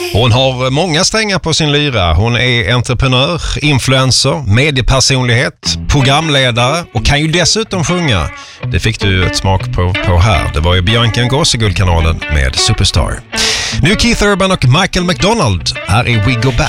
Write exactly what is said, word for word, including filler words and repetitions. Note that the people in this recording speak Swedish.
Hon har många strängar på sin lyra. Hon är entreprenör, influencer, mediepersonlighet, programledare och kan ju dessutom sjunga. Det fick du ett smak på, på här. Det var ju Bianca Ingrosso-guldkanalen med Superstar. Nu Keith Urban och Michael McDonald. Här är We Go Back.